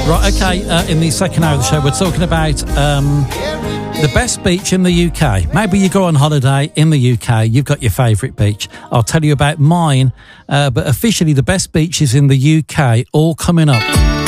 Right, okay, in the second hour of the show, we're talking about the best beach in the UK. Maybe you go on holiday in the UK, you've got your favourite beach. I'll tell you about mine, but officially the best beaches in the UK all coming up.